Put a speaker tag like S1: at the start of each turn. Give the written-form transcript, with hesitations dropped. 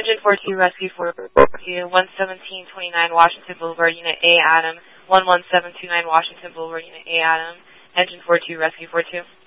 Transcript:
S1: Engine 42, Rescue 42, 11729 Washington Boulevard, Unit A, Adam. 11729 Washington Boulevard, Unit A, Adam. Engine 42, Rescue 42.